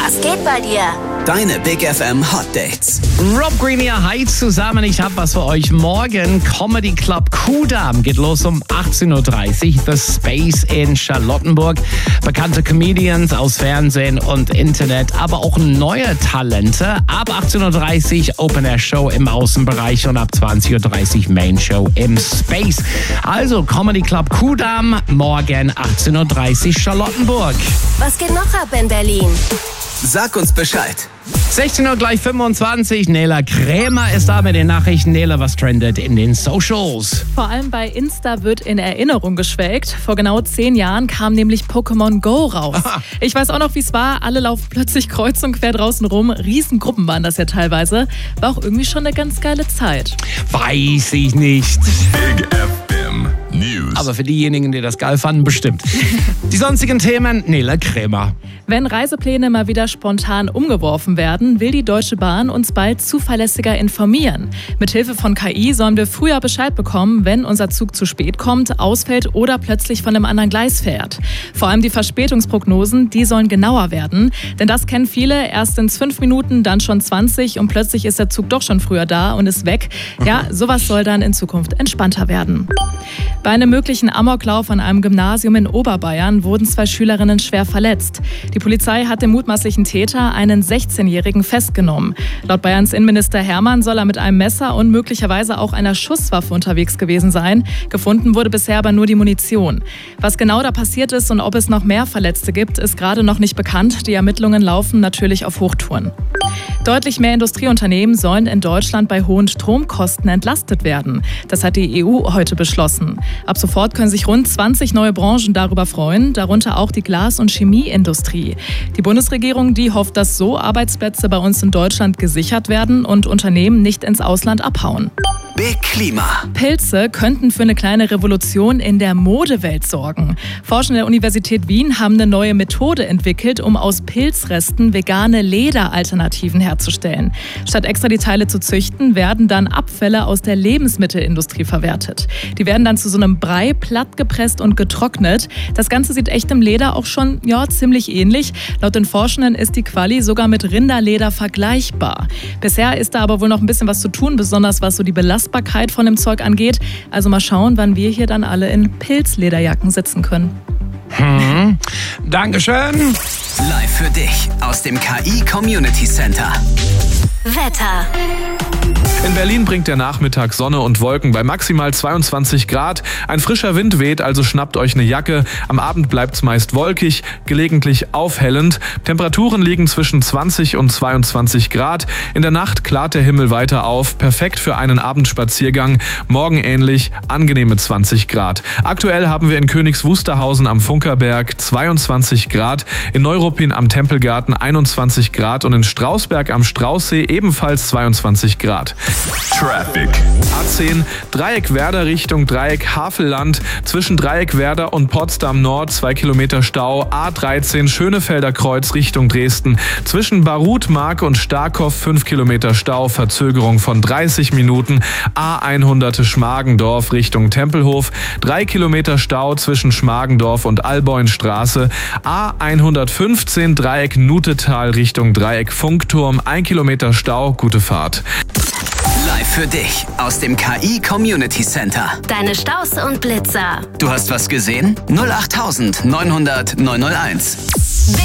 Was geht bei dir? Deine Big FM Hot Dates. Rob Greenier, hi zusammen. Ich habe was für euch. Morgen Comedy Club Kudamm geht los um 18.30 Uhr. The Space in Charlottenburg. Bekannte Comedians aus Fernsehen und Internet, aber auch neue Talente. Ab 18.30 Uhr Open Air Show im Außenbereich und ab 20.30 Uhr Main Show im Space. Also Comedy Club Kudamm, morgen 18.30 Uhr Charlottenburg. Was geht noch ab in Berlin? Sag uns Bescheid. 16 Uhr gleich 25. Nela Krämer ist da mit den Nachrichten. Nela, was trendet in den Socials? Vor allem bei Insta wird in Erinnerung geschwelgt. Vor genau 10 Jahren kam nämlich Pokémon Go raus. Aha. Ich weiß auch noch, wie es war. Alle laufen plötzlich kreuz und quer draußen rum. Riesengruppen waren das ja teilweise. War auch irgendwie schon eine ganz geile Zeit. Weiß ich nicht. Big FM News. Aber für diejenigen, die das geil fanden, bestimmt. Die sonstigen Themen, Nela Krämer. Wenn Reisepläne mal wieder spontan umgeworfen werden, will die Deutsche Bahn uns bald zuverlässiger informieren. Mithilfe von KI sollen wir früher Bescheid bekommen, wenn unser Zug zu spät kommt, ausfällt oder plötzlich von einem anderen Gleis fährt. Vor allem die Verspätungsprognosen, die sollen genauer werden. Denn das kennen viele, erst in 5 Minuten, dann schon 20 und plötzlich ist der Zug doch schon früher da und ist weg. Ja, sowas soll dann in Zukunft entspannter werden. Bei einem möglichen Amoklauf an einem Gymnasium in Oberbayern wurden 2 Schülerinnen schwer verletzt. Die Polizei hat den mutmaßlichen Täter, einen 16-Jährigen, festgenommen. Laut Bayerns Innenminister Hermann soll er mit einem Messer und möglicherweise auch einer Schusswaffe unterwegs gewesen sein. Gefunden wurde bisher aber nur die Munition. Was genau da passiert ist und ob es noch mehr Verletzte gibt, ist gerade noch nicht bekannt. Die Ermittlungen laufen natürlich auf Hochtouren. Deutlich mehr Industrieunternehmen sollen in Deutschland bei hohen Stromkosten entlastet werden. Das hat die EU heute beschlossen. Ab sofort können sich rund 20 neue Branchen darüber freuen, darunter auch die Glas- und Chemieindustrie. Die Bundesregierung, die hofft, dass so Arbeitsplätze bei uns in Deutschland gesichert werden und Unternehmen nicht ins Ausland abhauen. Big Klima. Pilze könnten für eine kleine Revolution in der Modewelt sorgen. Forschende der Universität Wien haben eine neue Methode entwickelt, um aus Pilzresten vegane Lederalternativen herzustellen. Statt extra die Teile zu züchten, werden dann Abfälle aus der Lebensmittelindustrie verwertet. Die werden dann zu so einem Brei platt gepresst und getrocknet. Das Ganze sieht echtem Leder auch schon ziemlich ähnlich. Laut den Forschenden ist die Quali sogar mit Rinderleder vergleichbar. Bisher ist da aber wohl noch ein bisschen was zu tun, besonders was so die Belastbarkeit von dem Zeug angeht. Also mal schauen, wann wir hier dann alle in Pilzlederjacken sitzen können. Dankeschön. Live für dich aus dem KI Community Center. Wetter. In Berlin bringt der Nachmittag Sonne und Wolken bei maximal 22 Grad. Ein frischer Wind weht, also schnappt euch eine Jacke. Am Abend bleibt's meist wolkig, gelegentlich aufhellend. Temperaturen liegen zwischen 20 und 22 Grad. In der Nacht klart der Himmel weiter auf. Perfekt für einen Abendspaziergang. Morgen ähnlich, angenehme 20 Grad. Aktuell haben wir in Königs Wusterhausen am Funkerberg 22 Grad. In Neuruppin am Tempelgarten 21 Grad und in Strausberg am Straußsee ebenfalls 22 Grad. Traffic. A10 Dreieck-Werder Richtung Dreieck-Havelland. Zwischen Dreieck-Werder und Potsdam Nord 2 Kilometer Stau. A13 Schönefelder Kreuz Richtung Dresden. Zwischen Barut-Mark und Starkow 5 Kilometer Stau. Verzögerung von 30 Minuten. A100 Schmargendorf Richtung Tempelhof. 3 Kilometer Stau zwischen Schmargendorf und Alboinstraße. A115 Dreieck Nutetal Richtung Dreieck Funkturm. 1 Kilometer Stau. Gute Fahrt. Live für dich aus dem KI Community Center. Deine Staus und Blitzer. Du hast was gesehen? 08900 901.